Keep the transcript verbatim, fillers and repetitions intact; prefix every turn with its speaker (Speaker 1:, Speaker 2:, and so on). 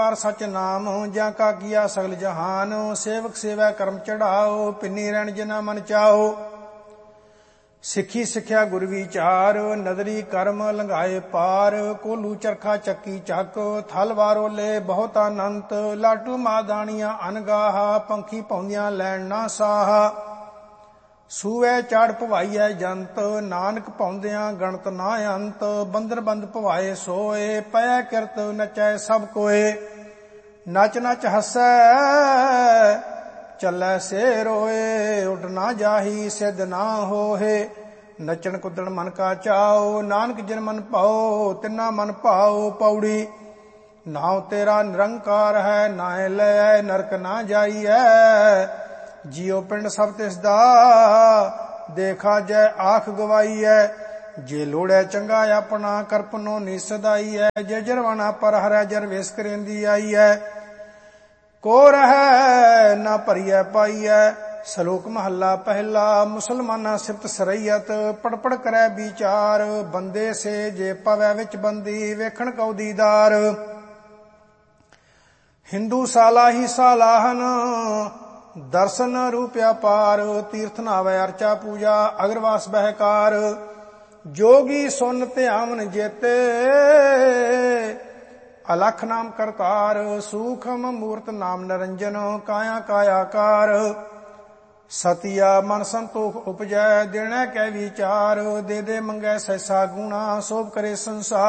Speaker 1: सच नाम ज्या का किया सगल जहान। सेवक सेवै कर्म चढ़ाओ, पिन्नी रहन जिना मन चाओ। सिखी सिखिया गुर विचार, नदरी कर्म लंघाए पार। कोलू चरखा चक्की चक, थल वारो ले बहुत अनंत। लाटू मादानिया अनगाहा, पंखी पौंदियां लैन ना साहा। सूए चाड़ भवाईऐ जंत, नानक पौंदियां गणत ना अंत। बंदर बंद भवाए सोए, पै किरत नचै सब कोए। नच नच हसै चलै से रोए, उड ना जाही सिद्ध ना होहे। नचन कुदन मन का चाओ, नानक जिन मन पाओ तिना मन पाओ। पौड़ी नाव तेरा निरंकार है, नाए लै नरक ना जाइए। जियो पिंड सब तिसदा, देखा जय आख गवाई है। जे लोड़े चंगा अपना, करपनो निसदाई है। जे जरवाना पर हरै जर वेस करेंदी आई है। को रहै ना भरियै पाई है। सलोक महला पहला, मुसलमाना सिफत सरैयत। पढ़ पढ़ करै विचार, बंदे से जे पवै विच बंदी। वेखण कौ दीदार, हिंदू साला ही सालाहन। दर्शन रूप अपार, तीर्थ नावै अर्चा पूजा। अग्रवास बहकार, जोगी सुन ध्यान जेते। अलख नाम करतार, सूखम मूर्त नाम निरंजन। काया कायाकार, सतिया मन संतोख उपजै। देने कै विचार, दे दे मंगै सहसा गुणा। सोभ करे संसार,